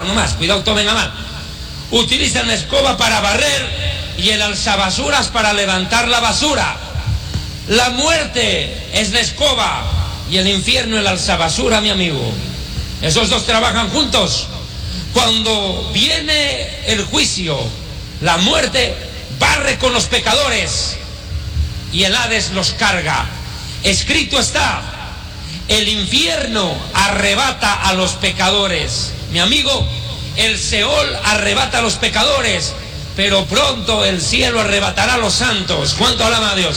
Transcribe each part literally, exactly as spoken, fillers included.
nomás, cuidado, tomen a mal. Utilizan la escoba para barrer y el alzabasuras para levantar la basura. La muerte es la escoba y el infierno el alzabasura, mi amigo. Esos dos trabajan juntos. Cuando viene el juicio, la muerte barre con los pecadores y el Hades los carga. Escrito está, el infierno arrebata a los pecadores. Mi amigo, el Seol arrebata a los pecadores, pero pronto el cielo arrebatará a los santos. ¿Cuánto alaba a Dios?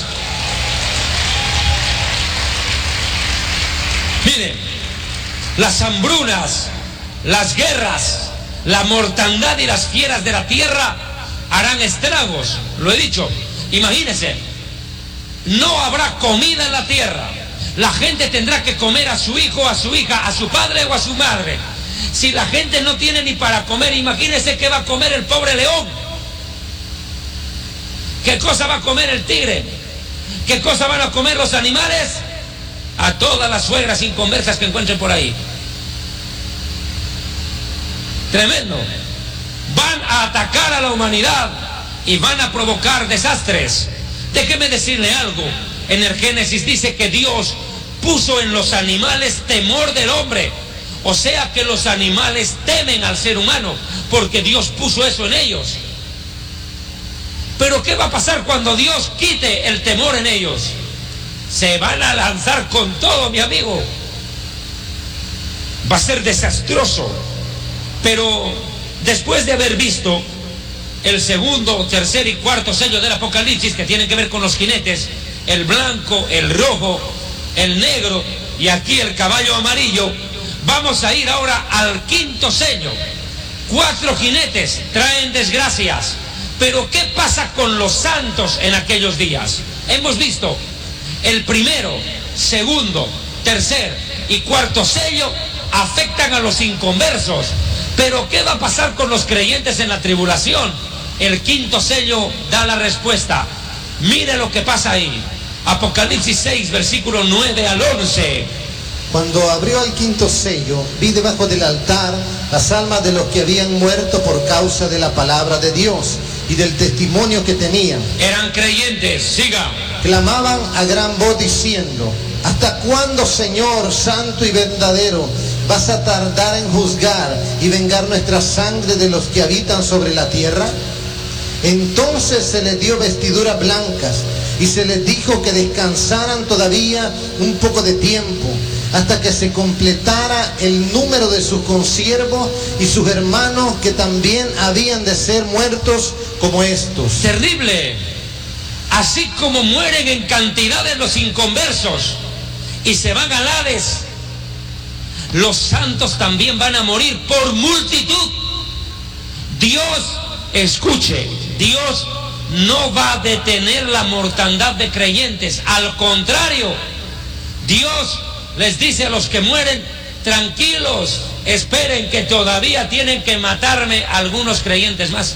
Miren, las hambrunas, las guerras, la mortandad y las fieras de la tierra harán estragos. Lo he dicho. Imagínense, no habrá comida en la tierra. La gente tendrá que comer a su hijo, a su hija, a su padre o a su madre. Si la gente no tiene ni para comer, imagínense qué va a comer el pobre león. ¿Qué cosa va a comer el tigre? ¿Qué cosa van a comer los animales? A todas las suegras inconversas que encuentren por ahí. Tremendo. Van a atacar a la humanidad y van a provocar desastres. Déjeme decirle algo. En el Génesis dice que Dios puso en los animales temor del hombre. O sea que los animales temen al ser humano, porque Dios puso eso en ellos. Pero ¿qué va a pasar cuando Dios quite el temor en ellos? Se van a lanzar con todo, mi amigo. Va a ser desastroso. Pero después de haber visto el segundo, tercer y cuarto sello del Apocalipsis, que tienen que ver con los jinetes, el blanco, el rojo, el negro y aquí el caballo amarillo, vamos a ir ahora al quinto sello. Cuatro jinetes traen desgracias. Pero ¿qué pasa con los santos en aquellos días? Hemos visto el primero, segundo, tercer y cuarto sello afectan a los inconversos. Pero ¿qué va a pasar con los creyentes en la tribulación? El quinto sello da la respuesta. Mire lo que pasa ahí. Apocalipsis seis, versículo nueve al once. Cuando abrió el quinto sello, vi debajo del altar las almas de los que habían muerto por causa de la palabra de Dios y del testimonio que tenían. Eran creyentes, siga. Clamaban a gran voz diciendo: ¿hasta cuándo, Señor santo y verdadero, vas a tardar en juzgar y vengar nuestra sangre de los que habitan sobre la tierra? Entonces se les dio vestiduras blancas y se les dijo que descansaran todavía un poco de tiempo, hasta que se completara el número de sus consiervos y sus hermanos que también habían de ser muertos como estos. Terrible. Así como mueren en cantidades los inconversos y se van al Hades, los santos también van a morir por multitud. Dios, escuche, Dios no va a detener la mortandad de creyentes. Al contrario, Dios les dice a los que mueren: tranquilos, esperen que todavía tienen que matarme algunos creyentes más.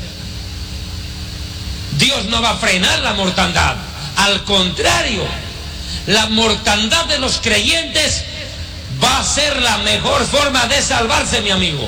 Dios no va a frenar la mortandad. Al contrario, la mortandad de los creyentes va a ser la mejor forma de salvarse, mi amigo.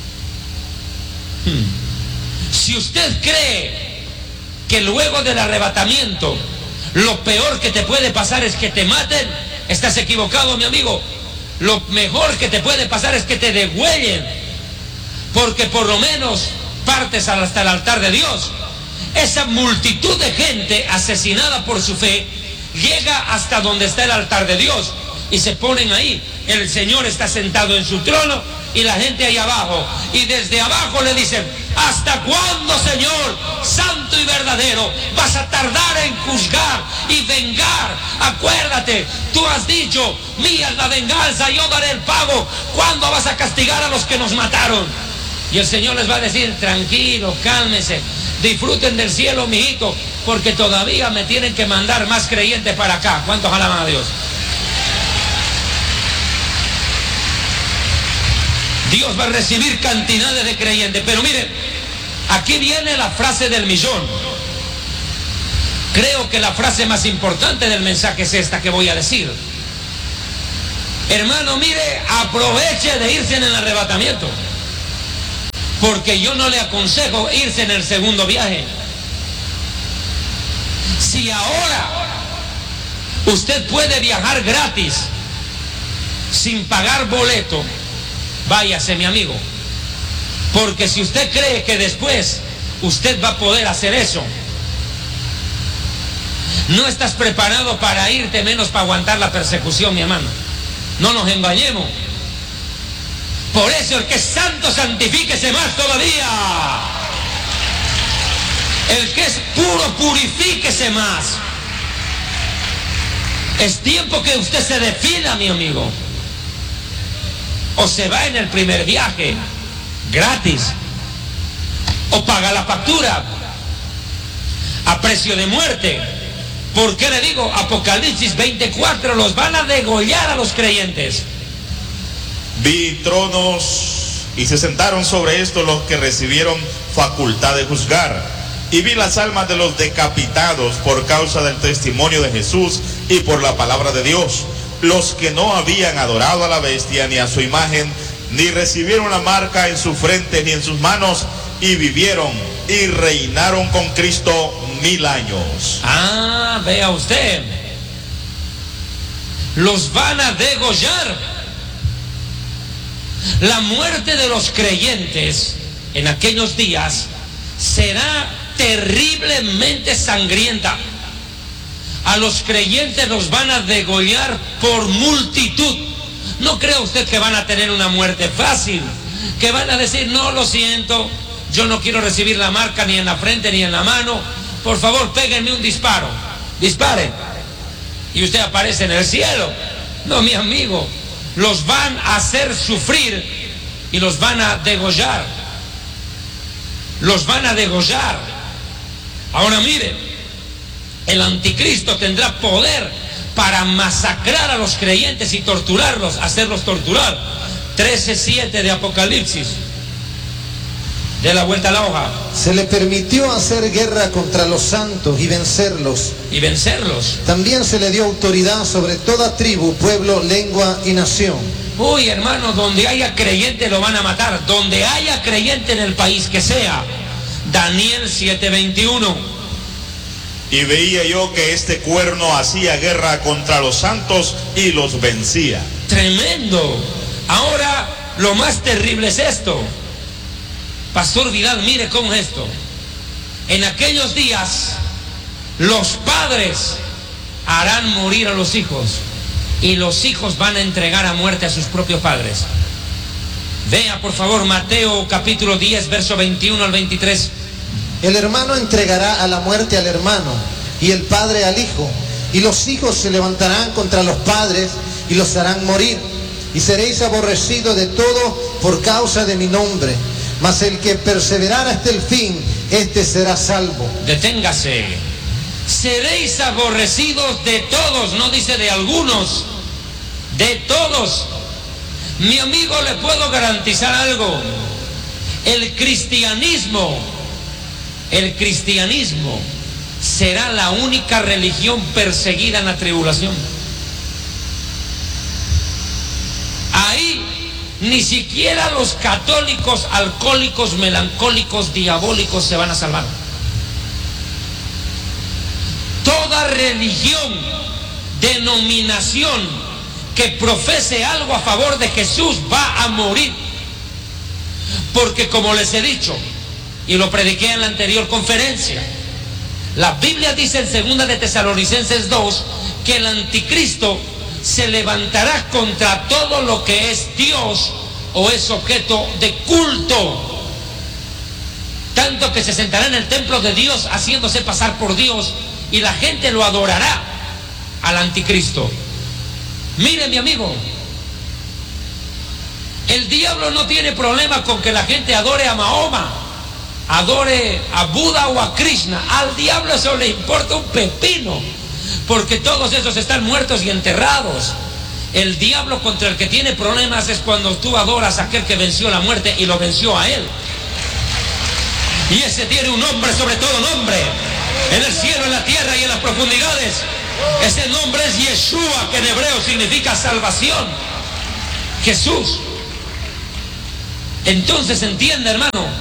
Hmm. Si usted cree que luego del arrebatamiento lo peor que te puede pasar es que te maten, estás equivocado, mi amigo. Lo mejor que te puede pasar es que te degüellen, porque por lo menos partes hasta el altar de Dios. Esa multitud de gente asesinada por su fe llega hasta donde está el altar de Dios y se ponen ahí. El Señor está sentado en su trono y la gente ahí abajo, y desde abajo le dicen: ¿hasta cuándo, Señor santo y verdadero, vas a tardar en juzgar y vengar? Acuérdate, tú has dicho: mía es la venganza, yo daré el pago. ¿Cuándo vas a castigar a los que nos mataron? Y el Señor les va a decir: tranquilo, cálmese, disfruten del cielo, mijito, porque todavía me tienen que mandar más creyentes para acá. ¿Cuántos alaban a Dios? Dios va a recibir cantidades de creyentes. Pero miren, aquí viene la frase del millón. Creo que la frase más importante del mensaje es esta que voy a decir. Hermano, mire, aproveche de irse en el arrebatamiento. Porque yo no le aconsejo irse en el segundo viaje. Si ahora usted puede viajar gratis, sin pagar boleto, váyase, mi amigo. Porque si usted cree que después usted va a poder hacer eso, no estás preparado para irte, menos para aguantar la persecución, mi hermano. No nos engañemos. Por eso el que es santo, santifíquese más todavía. El que es puro, purifíquese más. Es tiempo que usted se defina, mi amigo. O se va en el primer viaje gratis, o paga la factura a precio de muerte. ¿Por qué le digo? Apocalipsis veinticuatro, los van a degollar a los creyentes. Vi tronos y se sentaron sobre estos los que recibieron facultad de juzgar. Y vi las almas de los decapitados por causa del testimonio de Jesús y por la palabra de Dios, los que no habían adorado a la bestia ni a su imagen, ni recibieron la marca en su frente ni en sus manos, y vivieron y reinaron con Cristo mil años. Ah, vea usted, los van a degollar. La muerte de los creyentes en aquellos días será terriblemente sangrienta. A los creyentes los van a degollar por multitud. No crea usted que van a tener una muerte fácil, que van a decir, no, lo siento, yo no quiero recibir la marca ni en la frente ni en la mano, por favor péguenme un disparo, disparen, y usted aparece en el cielo. No, mi amigo, los van a hacer sufrir y los van a degollar, los van a degollar. Ahora mire, el anticristo tendrá poder para masacrar a los creyentes y torturarlos, hacerlos torturar. trece siete de Apocalipsis. De la vuelta a la hoja. Se le permitió hacer guerra contra los santos y vencerlos. Y vencerlos. También se le dio autoridad sobre toda tribu, pueblo, lengua y nación. Uy, hermano, donde haya creyente lo van a matar. Donde haya creyente en el país que sea. Daniel siete veintiuno. Y veía yo que este cuerno hacía guerra contra los santos y los vencía. Tremendo. Ahora, lo más terrible es esto. Pastor Vidal, mire cómo es esto. En aquellos días, los padres harán morir a los hijos y los hijos van a entregar a muerte a sus propios padres. Vea, por favor, Mateo capítulo diez, verso veintiuno al veintitrés. El hermano entregará a la muerte al hermano y el padre al hijo, y los hijos se levantarán contra los padres y los harán morir, y seréis aborrecidos de todo por causa de mi nombre. Mas el que perseverara hasta el fin, este será salvo. Deténgase. Seréis aborrecidos de todos, no dice de algunos, de todos. Mi amigo, le puedo garantizar algo. El cristianismo, el cristianismo será la única religión perseguida en la tribulación. Ahí ni siquiera los católicos, alcohólicos, melancólicos, diabólicos se van a salvar. Toda religión, denominación que profese algo a favor de Jesús va a morir. Porque como les he dicho, y lo prediqué en la anterior conferencia, la Biblia dice en segunda de Tesalonicenses dos que el anticristo se levantará contra todo lo que es Dios o es objeto de culto, tanto que se sentará en el templo de Dios haciéndose pasar por Dios y la gente lo adorará al anticristo. Mire, mi amigo, el diablo no tiene problema con que la gente adore a Mahoma, adore a Buda o a Krishna. Al diablo eso le importa un pepino, porque todos esos están muertos y enterrados. El diablo contra el que tiene problemas es cuando tú adoras a aquel que venció la muerte y lo venció a él. Y ese tiene un nombre sobre todo nombre, en el cielo, en la tierra y en las profundidades. Ese nombre es Yeshua, que en hebreo significa salvación. Jesús. Entonces entiende, hermano,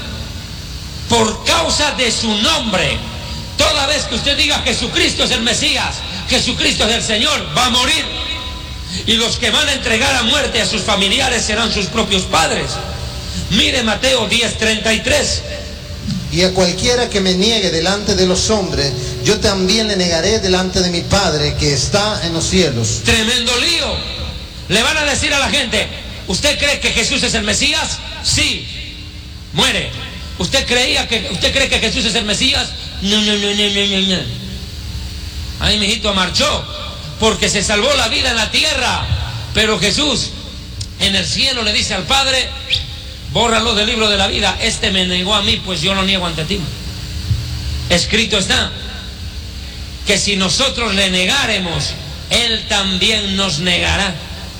por causa de su nombre. Toda vez que usted diga Jesucristo es el Mesías, Jesucristo es el Señor, va a morir. Y los que van a entregar a muerte a sus familiares serán sus propios padres. Mire Mateo diez treinta y tres. Y a cualquiera que me niegue delante de los hombres, yo también le negaré delante de mi Padre que está en los cielos. Tremendo lío. Le van a decir a la gente, ¿usted cree que Jesús es el Mesías? Sí. Muere. ¿Usted creía que usted cree que Jesús es el Mesías? No, no, no, no, no, no. Ay, mi hijito marchó porque se salvó la vida en la tierra. Pero Jesús en el cielo le dice al Padre, bórralo del libro de la vida. Este me negó a mí, pues yo lo niego ante ti. Escrito está que si nosotros le negáremos, Él también nos negará.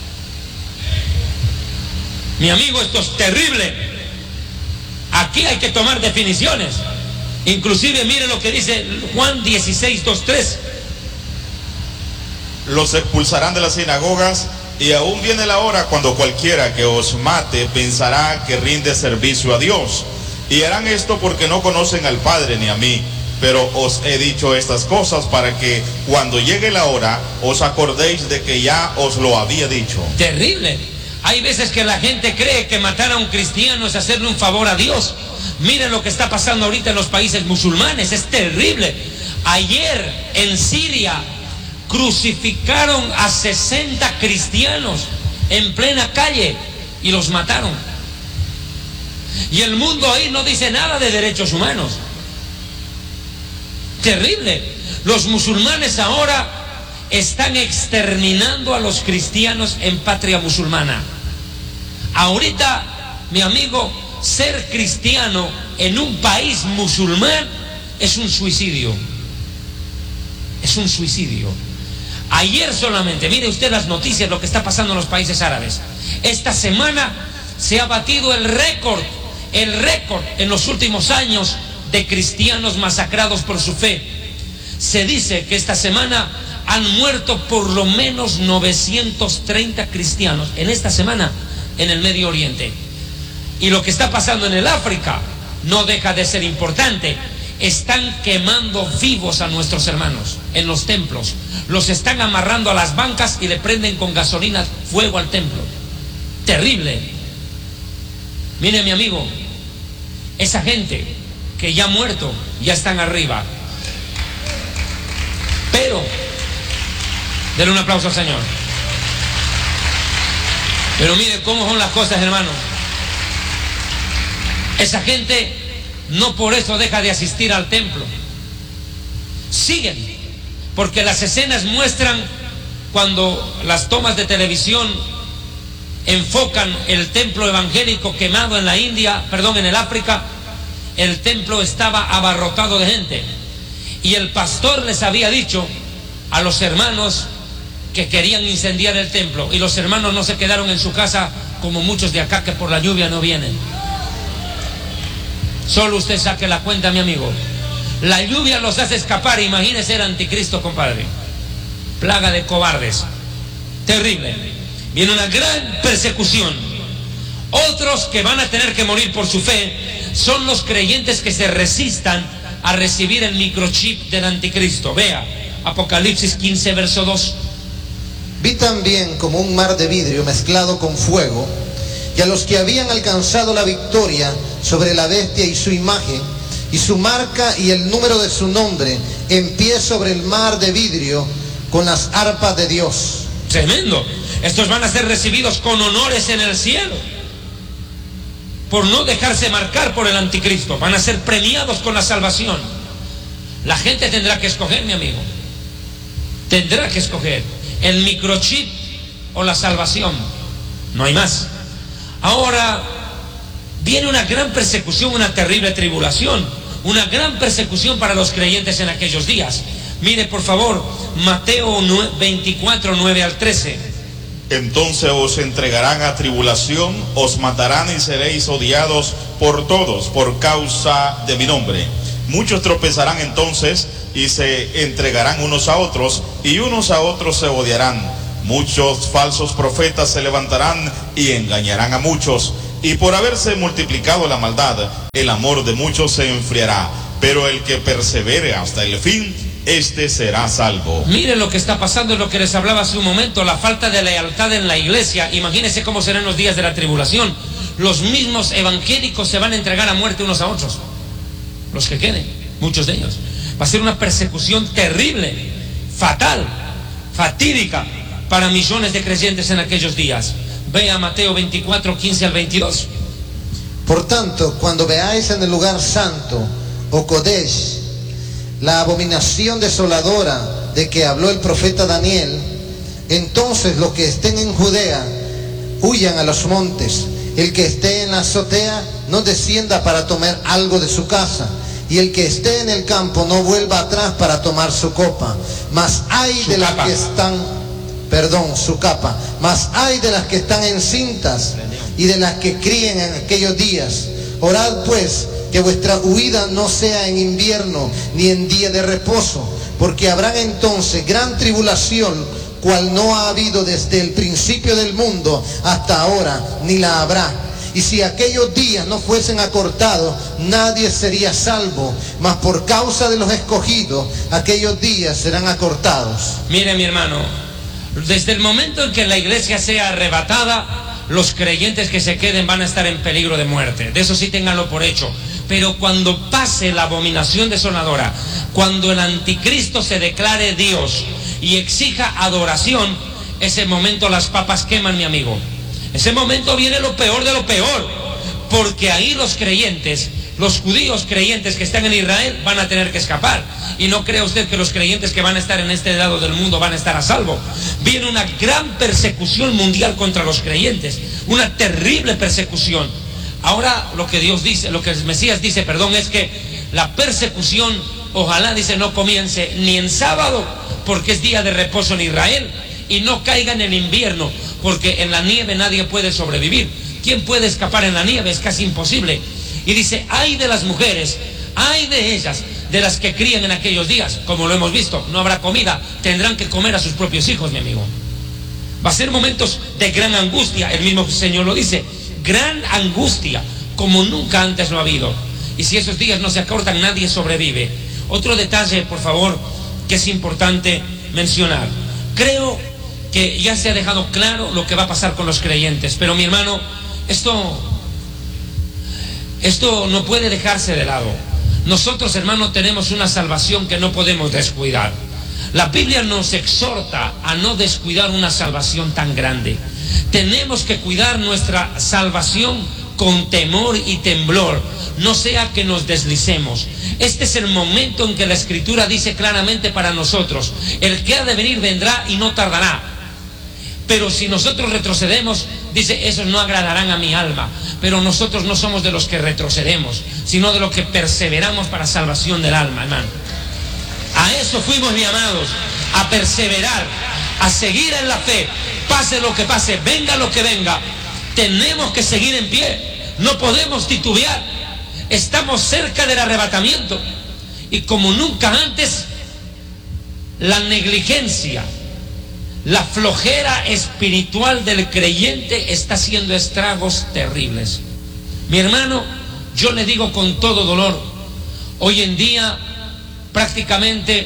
Mi amigo, esto es terrible. Aquí hay que tomar definiciones. Inclusive mire lo que dice Juan dieciséis dos tres. Los expulsarán de las sinagogas, y aún viene la hora cuando cualquiera que os mate pensará que rinde servicio a Dios. Y harán esto porque no conocen al Padre ni a mí. Pero os he dicho estas cosas para que cuando llegue la hora os acordéis de que ya os lo había dicho. Terrible. Hay veces que la gente cree que matar a un cristiano es hacerle un favor a Dios. Miren lo que está pasando ahorita en los países musulmanes, es terrible. Ayer en Siria crucificaron a sesenta cristianos en plena calle y los mataron. Y el mundo ahí no dice nada de derechos humanos. Terrible. Los musulmanes ahora están exterminando a los cristianos en patria musulmana. Ahorita, mi amigo, ser cristiano en un país musulmán es un suicidio. Es un suicidio. Ayer solamente, mire usted las noticias, lo que está pasando en los países árabes. Esta semana se ha batido el récord, el récord en los últimos años de cristianos masacrados por su fe. Se dice que esta semana han muerto por lo menos novecientos treinta cristianos en esta semana en el Medio Oriente. Y lo que está pasando en el África no deja de ser importante. Están quemando vivos a nuestros hermanos en los templos. Los están amarrando a las bancas y le prenden con gasolina fuego al templo. Terrible. Mire, mi amigo, esa gente que ya ha muerto ya están arriba. Pero denle un aplauso al Señor. Pero mire cómo son las cosas, hermano. Esa gente no por eso deja de asistir al templo. Siguen, porque las escenas muestran cuando las tomas de televisión enfocan el templo evangélico quemado en la India, perdón, en el África. El templo estaba abarrotado de gente. Y el pastor les había dicho a los hermanos que querían incendiar el templo, y los hermanos no se quedaron en su casa como muchos de acá que por la lluvia no vienen. Solo usted saque la cuenta, mi amigo. La lluvia los hace escapar. Imagínese el anticristo, compadre. Plaga de cobardes. Terrible. Viene una gran persecución. Otros que van a tener que morir por su fe son los creyentes que se resistan a recibir el microchip del anticristo. Vea Apocalipsis quince verso dos. Vi también como un mar de vidrio mezclado con fuego, y a los que habían alcanzado la victoria sobre la bestia y su imagen, y su marca y el número de su nombre, en pie sobre el mar de vidrio, con las arpas de Dios. Tremendo. Estos van a ser recibidos con honores en el cielo, por no dejarse marcar por el anticristo. Van a ser premiados con la salvación. La gente tendrá que escoger, mi amigo. Tendrá que escoger el microchip o la salvación. No hay más. Ahora viene una gran persecución, una terrible tribulación, una gran persecución para los creyentes en aquellos días. Mire por favor Mateo veinticuatro, nueve al trece. Entonces os entregarán a tribulación, os matarán y seréis odiados por todos por causa de mi nombre. Muchos tropezarán entonces y se entregarán unos a otros, y unos a otros se odiarán. Muchos falsos profetas se levantarán y engañarán a muchos, y por haberse multiplicado la maldad, el amor de muchos se enfriará, pero el que persevere hasta el fin, este será salvo. Miren lo que está pasando, es lo que les hablaba hace un momento, la falta de lealtad en la iglesia. Imagínense cómo serán los días de la tribulación. Los mismos evangélicos se van a entregar a muerte unos a otros, los que queden, muchos de ellos. Va a ser una persecución terrible, fatal, fatídica para millones de creyentes en aquellos días. Vea Mateo veinticuatro, quince al veintidós. Por tanto, cuando veáis en el lugar santo, o Kodesh, la abominación desoladora de que habló el profeta Daniel, entonces los que estén en Judea huyan a los montes. El que esté en la azotea no descienda para tomar algo de su casa, y el que esté en el campo no vuelva atrás para tomar su copa. Mas hay de las que están, perdón, su capa, mas hay de las que están encintas y de las que críen en aquellos días. Orad pues que vuestra huida no sea en invierno ni en día de reposo, porque habrá entonces gran tribulación, cual no ha habido desde el principio del mundo hasta ahora, ni la habrá. Y si aquellos días no fuesen acortados, nadie sería salvo, mas por causa de los escogidos, aquellos días serán acortados. Mire, mi hermano, desde el momento en que la iglesia sea arrebatada, los creyentes que se queden van a estar en peligro de muerte. De eso sí ténganlo por hecho. Pero cuando pase la abominación desoladora, cuando el anticristo se declare Dios y exija adoración, ese momento las papas queman, mi amigo. Ese momento viene lo peor de lo peor, porque ahí los creyentes, los judíos creyentes que están en Israel, van a tener que escapar. Y no crea usted que los creyentes que van a estar en este lado del mundo van a estar a salvo. Viene una gran persecución mundial contra los creyentes, una terrible persecución. Ahora lo que Dios dice, lo que el Mesías dice, perdón, es que la persecución, ojalá, dice, no comience ni en sábado, porque es día de reposo en Israel, y no caiga en el invierno, porque en la nieve nadie puede sobrevivir. ¿Quién puede escapar en la nieve? Es casi imposible. Y dice, ay de las mujeres, ay de ellas, de las que crían en aquellos días. Como lo hemos visto, no habrá comida, tendrán que comer a sus propios hijos, mi amigo. Va a ser momentos de gran angustia, el mismo Señor lo dice, gran angustia, como nunca antes lo ha habido. Y si esos días no se acortan, nadie sobrevive. Otro detalle, por favor, que es importante mencionar. Creo que ya se ha dejado claro lo que va a pasar con los creyentes, pero mi hermano, esto, esto no puede dejarse de lado. Nosotros, hermano, tenemos una salvación que no podemos descuidar. La Biblia nos exhorta a no descuidar una salvación tan grande. Tenemos que cuidar nuestra salvación con temor y temblor, no sea que nos deslicemos. Este es el momento en que la Escritura dice claramente para nosotros, el que ha de venir vendrá y no tardará. Pero si nosotros retrocedemos, dice, esos no agradarán a mi alma. Pero nosotros no somos de los que retrocedemos, sino de los que perseveramos para salvación del alma, hermano. A eso fuimos, mis amados, a perseverar, a seguir en la fe, pase lo que pase, venga lo que venga. Tenemos que seguir en pie, no podemos titubear. Estamos cerca del arrebatamiento, y como nunca antes, la negligencia, la flojera espiritual del creyente está haciendo estragos terribles. Mi hermano, yo le digo con todo dolor, hoy en día prácticamente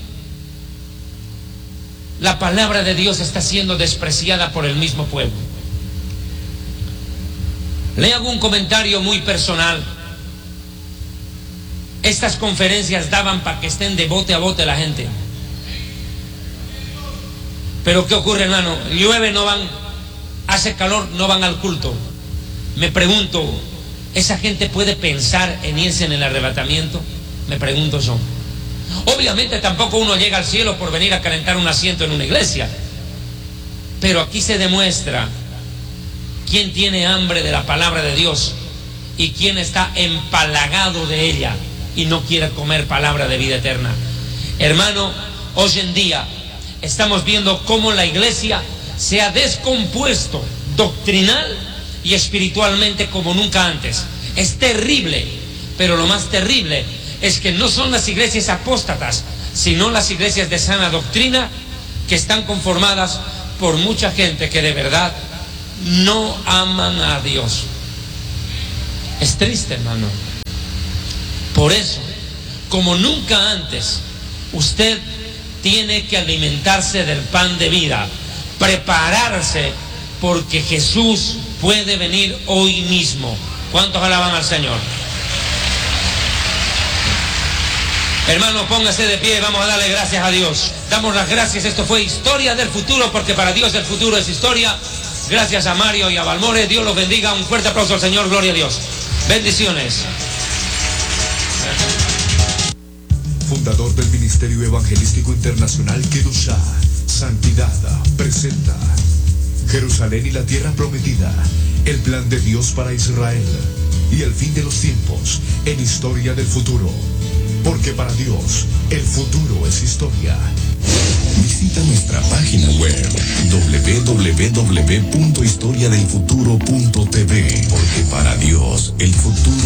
la palabra de Dios está siendo despreciada por el mismo pueblo. Le hago un comentario muy personal. Estas conferencias daban para que estén de bote a bote la gente. Pero ¿qué ocurre, hermano? Llueve, no van, hace calor, no van al culto. Me pregunto, ¿esa gente puede pensar en irse en el arrebatamiento? Me pregunto yo. Obviamente tampoco uno llega al cielo por venir a calentar un asiento en una iglesia. Pero aquí se demuestra quién tiene hambre de la palabra de Dios y quién está empalagado de ella y no quiere comer palabra de vida eterna. Hermano, hoy en día estamos viendo cómo la iglesia se ha descompuesto doctrinal y espiritualmente como nunca antes. Es terrible, pero lo más terrible es que no son las iglesias apóstatas, sino las iglesias de sana doctrina que están conformadas por mucha gente que de verdad no aman a Dios. Es triste, hermano. Por eso, como nunca antes, usted tiene que alimentarse del pan de vida, prepararse, porque Jesús puede venir hoy mismo. ¿Cuántos alaban al Señor? Hermano, póngase de pie, vamos a darle gracias a Dios. Damos las gracias, esto fue Historia del Futuro, porque para Dios el futuro es historia. Gracias a Mario y a Balmore, Dios los bendiga. Un fuerte aplauso al Señor, gloria a Dios. Bendiciones. Fundador del Ministerio Evangelístico Internacional Kedushá, Santidad, presenta Jerusalén y la Tierra Prometida, el plan de Dios para Israel y el fin de los tiempos en Historia del Futuro. Porque para Dios, el futuro es historia. Visita nuestra página web doble u doble u doble u punto historia del futuro punto t v, porque para Dios, el futuro